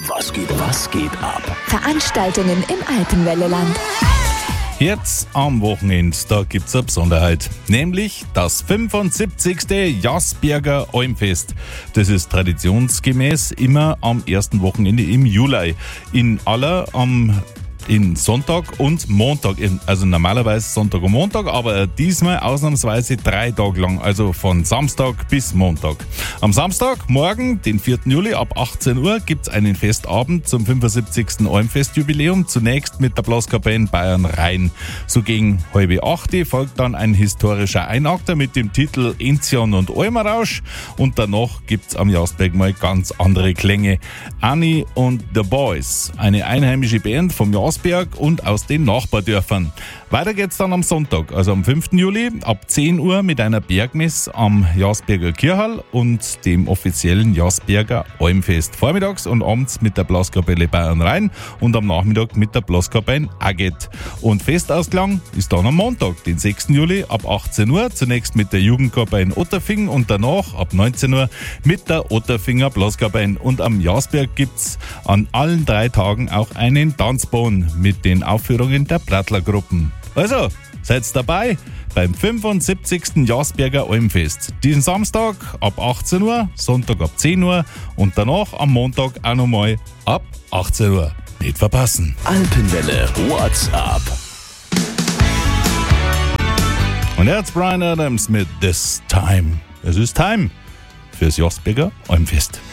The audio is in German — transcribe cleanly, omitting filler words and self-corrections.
Was geht ab? Veranstaltungen im Alpenwelleland. Jetzt am Wochenende, da gibt's eine Besonderheit, nämlich das 75. Jasperger Almfest. Das ist traditionsgemäß immer am ersten Wochenende im Juli. In Sonntag und Montag, also normalerweise Sonntag und Montag, aber diesmal ausnahmsweise 3 Tage lang, also von Samstag bis Montag. Am Samstag, morgen, den 4. Juli ab 18 Uhr, gibt's einen Festabend zum 75. Almfestjubiläum, zunächst mit der Blaskapelle Bayern Rhein. So gegen 7:30 folgt dann ein historischer Einakter mit dem Titel Enzian und Almarausch und danach gibt's am Jasberg mal ganz andere Klänge. Annie und the Boys, eine einheimische Band vom Jasberg und aus den Nachbardörfern. Weiter geht's dann am Sonntag, also am 5. Juli, ab 10 Uhr mit einer Bergmess am Jasberger Kirchhall und dem offiziellen Jasberger Almfest. Vormittags und abends mit der Blaskapelle Bayern Rhein und am Nachmittag mit der Blaskapelle Aget. Und Festausklang ist dann am Montag, den 6. Juli, ab 18 Uhr, zunächst mit der Jugendkapelle Otterfing und danach ab 19 Uhr mit der Otterfinger Blaskapelle. Und am Jasberg gibt's an allen 3 Tagen auch einen Tanzbahn mit den Aufführungen der Plattlergruppen. Also, seid dabei beim 75. Jasberger Almfest. Diesen Samstag ab 18 Uhr, Sonntag ab 10 Uhr und danach am Montag auch nochmal ab 18 Uhr. Nicht verpassen. Alpenwelle WhatsApp. Und jetzt Bryan Adams mit This Time. Es ist Time fürs Jasberger Almfest.